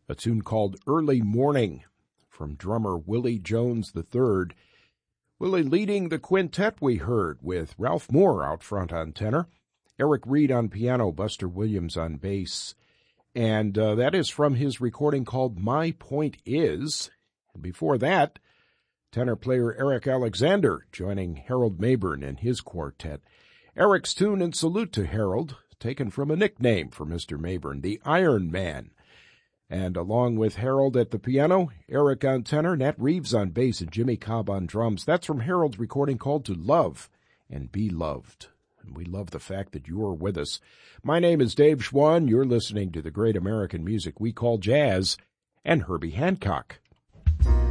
a tune called Early Morning from drummer Willie Jones III. Willie leading the quintet we heard, with Ralph Moore out front on tenor, Eric Reed on piano, Buster Williams on bass. And that is from his recording called My Point Is. And before that, tenor player Eric Alexander joining Harold Mabern and his quartet. Eric's tune in salute to Harold, taken from a nickname for Mr. Mabern, the Iron Man. And along with Harold at the piano, Eric on tenor, Nat Reeves on bass, and Jimmy Cobb on drums. That's from Harold's recording called To Love and Be Loved. And we love the fact that you're with us. My name is Dave Schwann. You're listening to the great American music we call jazz and Herbie Hancock.